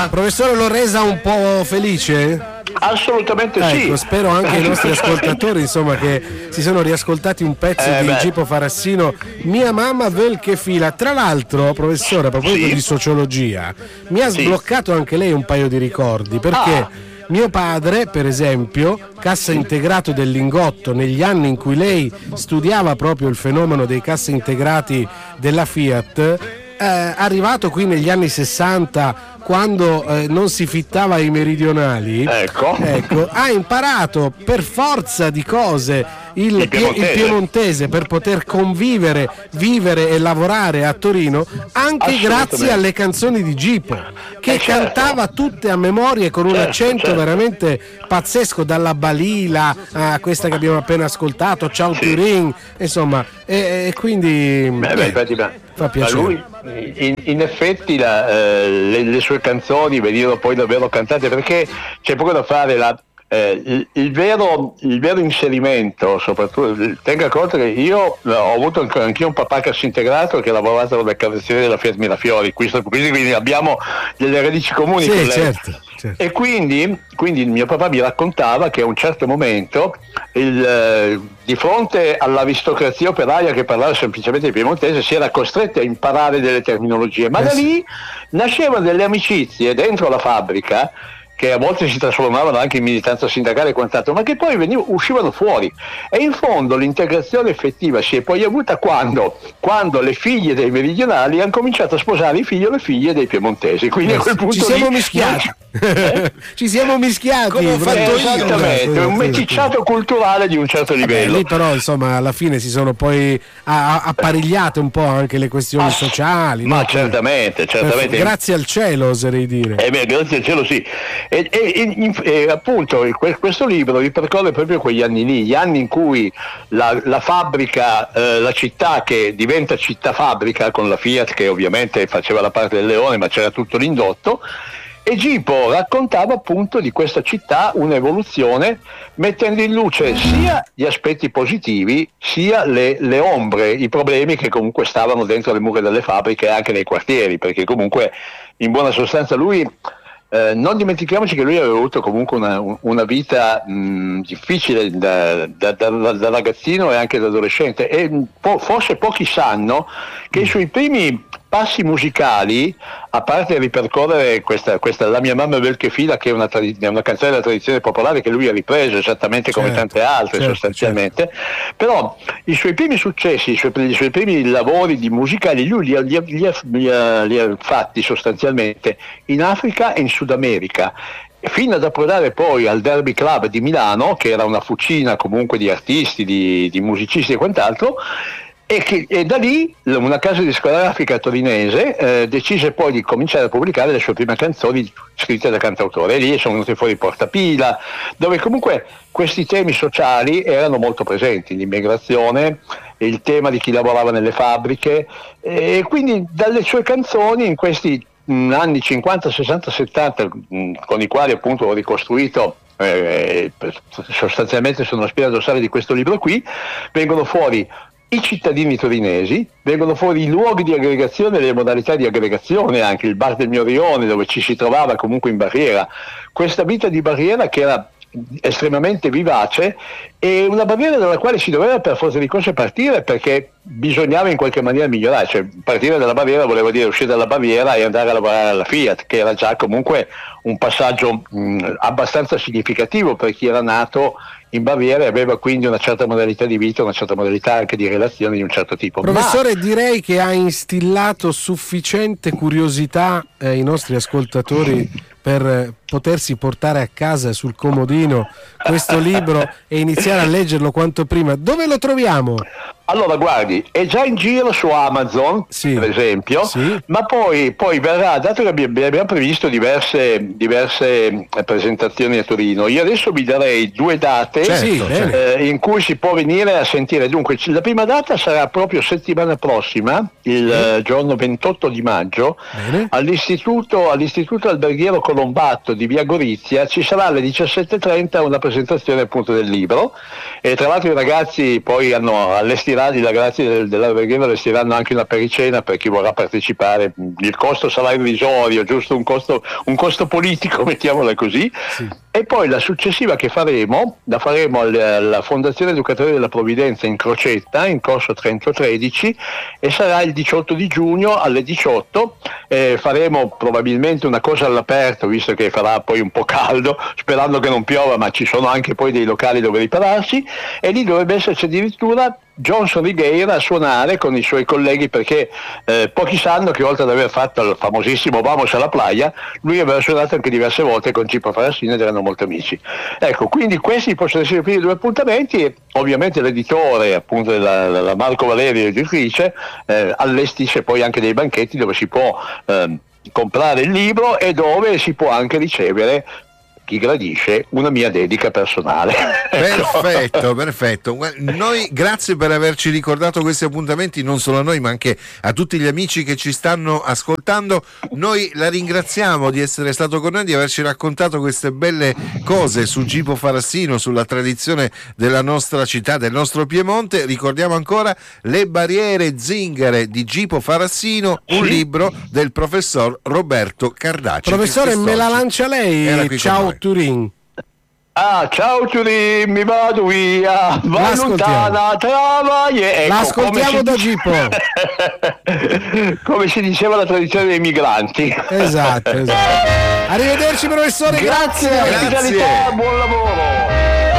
Professore, l'ho resa un po' felice? Assolutamente ecco, sì. Spero anche i nostri ascoltatori, insomma, che si sono riascoltati un pezzo di Gipo Farassino, Mia mamma vel che fila. Tra l'altro, professore, a proposito di sociologia, mi ha sbloccato anche lei un paio di ricordi, perché mio padre, per esempio, cassa integrato del Lingotto, negli anni in cui lei studiava proprio il fenomeno dei cassa integrati della Fiat, arrivato qui negli anni 60, quando non si fittava ai meridionali, ecco, ha imparato per forza di cose il piemontese per poter convivere, vivere e lavorare a Torino, anche grazie alle canzoni di Gipo, che cantava tutte a memoria con un accento veramente pazzesco, dalla Balila a questa che abbiamo appena ascoltato, Ciao Turin, insomma, e quindi fa piacere. Lui, in effetti le sue canzoni venivano poi davvero cantate, perché c'è poco da fare. Il vero inserimento, soprattutto, tenga conto che io ho avuto anch'io un papà cassintegrato che lavorava nella carrozzeria della Fiat Mirafiori, quindi abbiamo delle radici comuni con lei. Certo. E quindi il mio papà mi raccontava che a un certo momento di fronte all'aristocrazia operaia che parlava semplicemente il piemontese si era costretti a imparare delle terminologie, ma da lì nascevano delle amicizie dentro la fabbrica che a volte si trasformavano anche in militanza sindacale e quant'altro, ma che poi uscivano fuori. E in fondo l'integrazione effettiva si è poi avuta quando le figlie dei meridionali hanno cominciato a sposare i figli o le figlie dei piemontesi. Quindi a quel punto ci siamo mischiati. Ci siamo mischiati. Come ho fatto esattamente, un meticciato culturale di un certo livello. Lì però, insomma, alla fine si sono poi apparigliate un po' anche le questioni sociali. Ma no? certamente. Grazie al cielo, oserei dire. Grazie al cielo, sì. E appunto questo libro ripercorre proprio quegli anni lì, gli anni in cui la fabbrica, la città che diventa città fabbrica con la Fiat, che ovviamente faceva la parte del leone, ma c'era tutto l'indotto. E Gipo raccontava appunto di questa città un'evoluzione, mettendo in luce sia gli aspetti positivi sia le ombre, i problemi che comunque stavano dentro le mura delle fabbriche e anche nei quartieri, perché comunque in buona sostanza lui... non dimentichiamoci che lui aveva avuto comunque una vita difficile da ragazzino e anche da adolescente, e forse pochi sanno che i suoi primi passi musicali, a parte ripercorrere questa La mia mamma bel che fila, che è una canzone della tradizione popolare che lui ha ripreso esattamente come tante altre sostanzialmente, però i suoi primi successi, i suoi primi lavori di musicali lui li ha fatti sostanzialmente in Africa e in Sud America, fino ad approdare poi al Derby Club di Milano, che era una fucina comunque di artisti, di musicisti e quant'altro, e da lì una casa discografica torinese decise poi di cominciare a pubblicare le sue prime canzoni scritte da cantautore, e lì sono venuti fuori Portapila, dove comunque questi temi sociali erano molto presenti, l'immigrazione, il tema di chi lavorava nelle fabbriche, e quindi dalle sue canzoni in questi anni 50, 60, 70, con i quali appunto ho ricostruito sostanzialmente sono la spina dorsale di questo libro qui, vengono fuori i cittadini torinesi, vengono fuori i luoghi di aggregazione e le modalità di aggregazione, anche il bar del mio rione dove ci si trovava comunque in barriera, questa vita di barriera che era estremamente vivace, e una barriera dalla quale si doveva per forza di cose partire, perché bisognava in qualche maniera migliorare, cioè partire dalla barriera voleva dire uscire dalla barriera e andare a lavorare alla Fiat, che era già comunque un passaggio abbastanza significativo per chi era nato in barriera e aveva quindi una certa modalità di vita, una certa modalità anche di relazioni di un certo tipo. Professore, direi che ha instillato sufficiente curiosità ai nostri ascoltatori per potersi portare a casa sul comodino questo libro e iniziare a leggerlo quanto prima. Dove lo troviamo? Allora guardi, è già in giro su Amazon, per esempio, ma poi verrà, dato che abbiamo previsto diverse presentazioni a Torino, io adesso vi darei 2 date in cui si può venire a sentire. Dunque la prima data sarà proprio settimana prossima, il giorno 28 di maggio, all'istituto alberghiero Colombatto di via Gorizia. Ci sarà alle 17:30 una presentazione appunto del libro, e tra l'altro i ragazzi poi allestiranno restiranno, la grazia della preghiera, restiranno anche una pericena per chi vorrà partecipare. Il costo sarà irrisorio, giusto un costo politico, mettiamola così. Sì. E poi la successiva che faremo, la faremo alla Fondazione Educatori della Provvidenza in Crocetta, in corso Trento 13, e sarà il 18 di giugno alle 18. Faremo probabilmente una cosa all'aperto, visto che farà poi un po' caldo, sperando che non piova, ma ci sono anche poi dei locali dove ripararsi, e lì dovrebbe esserci addirittura Johnson Righeira a suonare con i suoi colleghi, perché pochi sanno che oltre ad aver fatto il famosissimo Vamos alla Playa, lui aveva suonato anche diverse volte con Cippo Farassino ed erano molto amici. Ecco, quindi questi possono essere i primi due appuntamenti, e ovviamente l'editore, appunto della Marco Valerio, editrice, allestisce poi anche dei banchetti dove si può comprare il libro e dove si può anche ricevere, chi gradisce, una mia dedica personale. Perfetto. Noi grazie per averci ricordato questi appuntamenti, non solo a noi ma anche a tutti gli amici che ci stanno ascoltando. Noi la ringraziamo di essere stato con noi, di averci raccontato queste belle cose su Gipo Farassino, sulla tradizione della nostra città, del nostro Piemonte. Ricordiamo ancora Le barriere zingare di Gipo Farassino, un libro del professor Roberto Cardaci. Professore, me la lancia lei. Ciao Turin. Ciao Turin, mi vado via, va lontana, travaglie. Ecco, l'ascoltiamo da Gipo. Come si diceva la tradizione dei migranti. Esatto. Arrivederci professore, grazie. Buon lavoro.